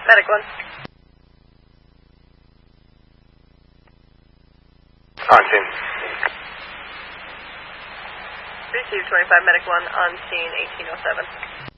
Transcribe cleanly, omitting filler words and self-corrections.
Medic 1. On scene. Receive 25, Medic 1 on scene 1807.